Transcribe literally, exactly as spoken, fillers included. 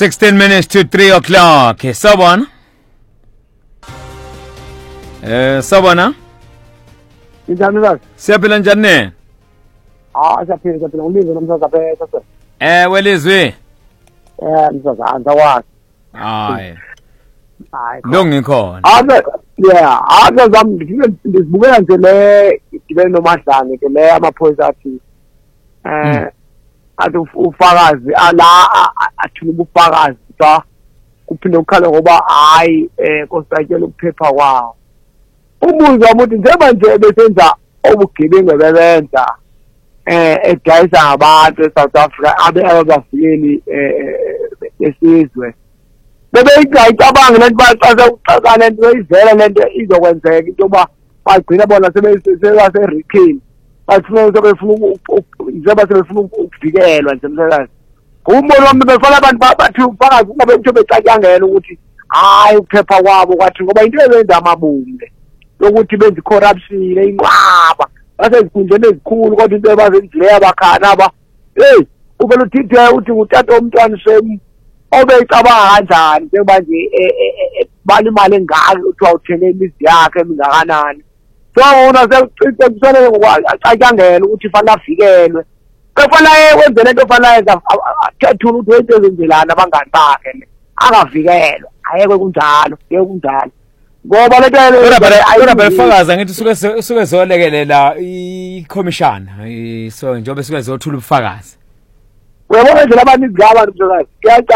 sixteen minutes to three o'clock. Sawubona. Eh sawubona. Njani la? Siyaphila njani ne? Ah, siyaphila siyaphila ngilizwe nomsaza phela sasa. Eh welizwe. Eh msaza anzawazi. Hayi. Hayi. Lo ngikhona. Ave yeah, ave zami ngifike ngizibukela nje le ngibele nomadlane ke le amaphoyisa athi eh athi ufakazi la athula ubufakazi cha kuphinde ukhala ngoba hayi eh kosatshela ukuphepha kwawo. Umuzi wami uthi njengoba nje besenza obugebengu bebenza eh edayisa abantu eSouth Africa abe abafikeli eh esizwe bebe ingayicabanga lento baxasa uxakana lento izela lento izokwenzeka into ba bagcina bona sebesebase reclaim bafuna sebefuna njengoba sebefuna ukuvikelwa nje msakazi umbono wami befala abantu bathi ufakazi kungabe into becatshangela ukuthi hayi ukuphepha kwabo kwathi ngoba into ebenza amabumbe ukuthi benze corruption inqaba basezikundleni ezikhulu kodwa into ebazenzile abakhana aba hey uvela uthithe uthi ngutata omntwana shem obeyicabanga kanjani njengoba nje bani imali engaka uthi awuthenge imizi yakhe emingakanani so wona sekucithe kufanele ngokwacatshangela ukuthi fanele avikelwe kufanele wenze lento fanele yenza athula ukuthi wento ezenzelana abangani bakhe angavikelwa ayekwe kunjalo yeke kunjalo ngoba lento kodwa belifakaza ngithi suke suke zolekelela i-commission so njengoba suke zothula ubufakazi uyabona nje labantu izigaba msakazi